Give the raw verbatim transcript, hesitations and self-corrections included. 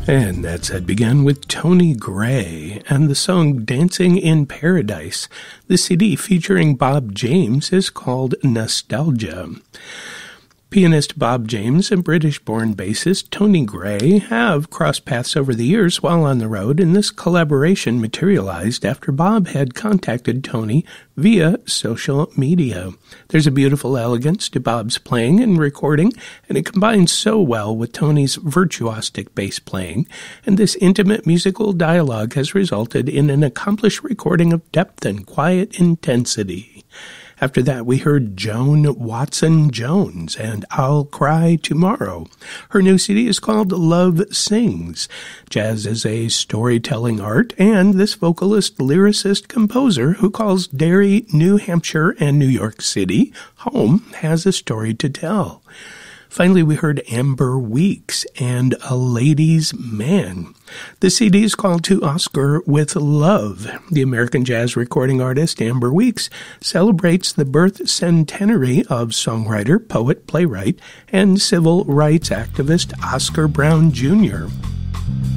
And that set began with Tony Gray and the song Dancing in Paradise. The C D featuring Bob James is called Nostalgia. Pianist Bob James and British-born bassist Tony Gray have crossed paths over the years while on the road, and this collaboration materialized after Bob had contacted Tony via social media. There's a beautiful elegance to Bob's playing and recording, and it combines so well with Tony's virtuosic bass playing, and this intimate musical dialogue has resulted in an accomplished recording of depth and quiet intensity. After that, we heard Joan Watson-Jones and I'll Cry Tomorrow. Her new C D is called Love Sings. Jazz is a storytelling art, and this vocalist, lyricist, composer who calls Derry, New Hampshire, and New York City home has a story to tell. Finally, we heard Amber Weeks and A Lady's Man. The C D is called To Oscar with Love. The American jazz recording artist Amber Weeks celebrates the birth centenary of songwriter, poet, playwright, and civil rights activist Oscar Brown Junior